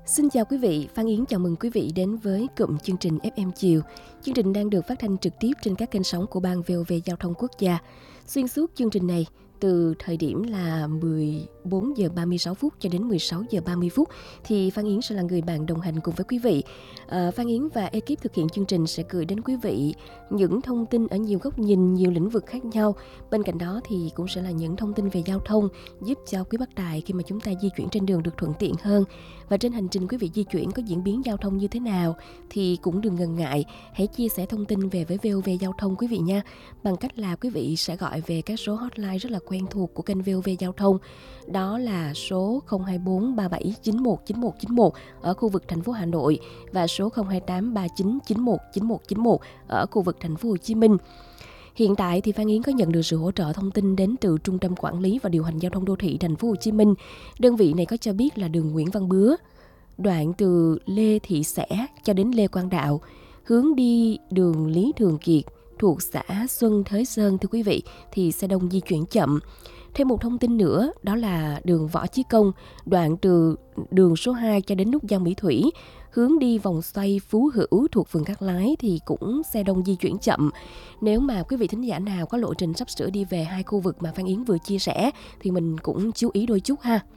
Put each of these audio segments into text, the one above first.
Xin chào quý vị, Phan Yến chào mừng quý vị đến với cụm chương trình FM Chiều. Chương trình đang được phát thanh trực tiếp trên các kênh sóng của Ban VOV Giao thông Quốc gia. Xuyên suốt chương trình này, từ thời điểm là 14 giờ 36 phút cho đến 16 giờ 30 phút thì Phan Yến sẽ là người bạn đồng hành cùng với quý vị. Phan Yến và ekip thực hiện chương trình sẽ gửi đến quý vị những thông tin ở nhiều góc nhìn, nhiều lĩnh vực khác nhau. Bên cạnh đó thì cũng sẽ là những thông tin về giao thông giúp cho quý bác tài khi mà chúng ta di chuyển trên đường được thuận tiện hơn. Và trên hành trình quý vị di chuyển có diễn biến giao thông như thế nào thì cũng đừng ngần ngại, hãy chia sẻ thông tin về với VOV Giao thông quý vị nha, bằng cách là quý vị sẽ gọi về các số hotline rất là quen thuộc của kênh VOV Giao thông. Đó là số 024 37 91 91 91 ở khu vực thành phố Hà Nội và số 028 39 91 91 91 ở khu vực thành phố Hồ Chí Minh. Hiện tại thì Phan Yến có nhận được sự hỗ trợ thông tin đến từ Trung tâm Quản lý và Điều hành Giao thông Đô thị Thành phố Hồ Chí Minh. Đơn vị này có cho biết là đường Nguyễn Văn Bứa, đoạn từ Lê Thị Sẻ cho đến Lê Quang Đạo, hướng đi đường Lý Thường Kiệt thuộc xã Xuân Thới Sơn, thưa quý vị, thì xe đông di chuyển chậm. Thêm một thông tin nữa, đó là đường Võ Chí Công, đoạn từ đường số 2 cho đến nút giao Mỹ Thủy, hướng đi vòng xoay Phú Hữu thuộc phường Cát Lái thì cũng xe đông di chuyển chậm. Nếu mà quý vị thính giả nào có lộ trình sắp sửa đi về hai khu vực mà Phan Yến vừa chia sẻ thì mình cũng chú ý đôi chút ha.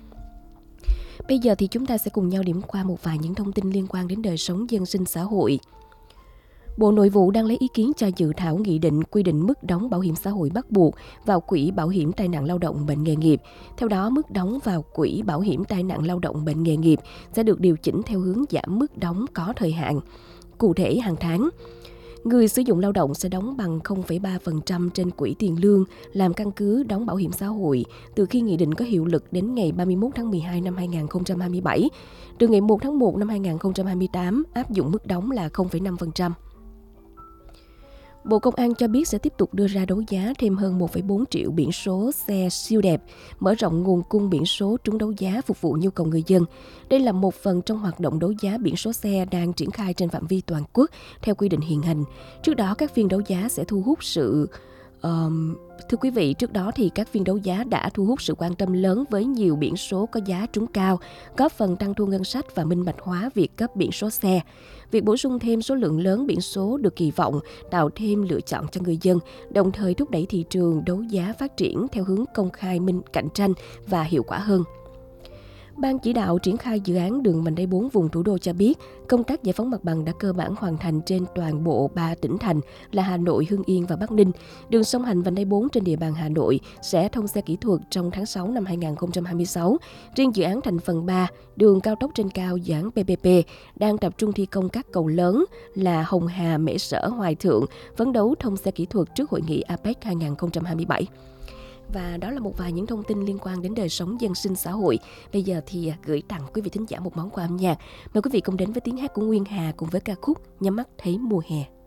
Bây giờ thì chúng ta sẽ cùng nhau điểm qua một vài những thông tin liên quan đến đời sống dân sinh xã hội. Bộ Nội vụ đang lấy ý kiến cho dự thảo nghị định quy định mức đóng bảo hiểm xã hội bắt buộc vào quỹ bảo hiểm tai nạn lao động bệnh nghề nghiệp. Theo đó, mức đóng vào quỹ bảo hiểm tai nạn lao động bệnh nghề nghiệp sẽ được điều chỉnh theo hướng giảm mức đóng có thời hạn. Cụ thể, hàng tháng, người sử dụng lao động sẽ đóng bằng 0,3% trên quỹ tiền lương làm căn cứ đóng bảo hiểm xã hội từ khi nghị định có hiệu lực đến ngày 31 tháng 12 năm 2027. Từ ngày 1 tháng 1 năm 2028 áp dụng mức đóng là 0,5%. Bộ Công an cho biết sẽ tiếp tục đưa ra đấu giá thêm hơn 1,4 triệu biển số xe siêu đẹp, mở rộng nguồn cung biển số trúng đấu giá phục vụ nhu cầu người dân. Đây là một phần trong hoạt động đấu giá biển số xe đang triển khai trên phạm vi toàn quốc theo quy định hiện hành. Trước đó, các phiên đấu giá sẽ thu hút Thưa quý vị, trước đó thì các phiên đấu giá đã thu hút sự quan tâm lớn với nhiều biển số có giá trúng cao, góp phần tăng thu ngân sách và minh bạch hóa việc cấp biển số xe. Việc bổ sung thêm số lượng lớn biển số được kỳ vọng tạo thêm lựa chọn cho người dân, đồng thời thúc đẩy thị trường đấu giá phát triển theo hướng công khai, cạnh tranh và hiệu quả hơn. Ban chỉ đạo triển khai dự án đường vành đai 4 vùng thủ đô cho biết, công tác giải phóng mặt bằng đã cơ bản hoàn thành trên toàn bộ 3 tỉnh thành là Hà Nội, Hưng Yên và Bắc Ninh. Đường song hành vành đai 4 trên địa bàn Hà Nội sẽ thông xe kỹ thuật trong tháng 6 năm 2026. Riêng dự án thành phần 3, đường cao tốc trên cao dự án PPP, đang tập trung thi công các cầu lớn là Hồng Hà, Mễ Sở, Hoài Thượng, phấn đấu thông xe kỹ thuật trước hội nghị APEC 2027. Và đó là một vài những thông tin liên quan đến đời sống dân sinh xã hội. Bây giờ thì gửi tặng quý vị thính giả một món quà âm nhạc. Mời quý vị cùng đến với tiếng hát của Nguyên Hà cùng với ca khúc Nhắm mắt thấy mùa hè.